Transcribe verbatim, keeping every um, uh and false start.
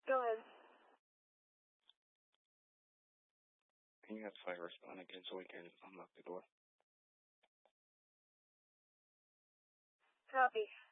Go ahead. Can you have Fire respond again so we can unlock the door? Copy.